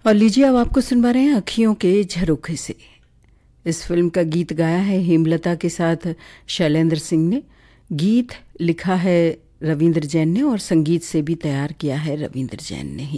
और लीजिए अब आपको सुनवा रहे हैं अखियों के झरोखे से। इस फिल्म का गीत गाया है हेमलता के साथ शैलेंद्र सिंह ने। गीत लिखा है रविंद्र जैन ने और संगीत से भी तैयार किया है रविंद्र जैन ने ही।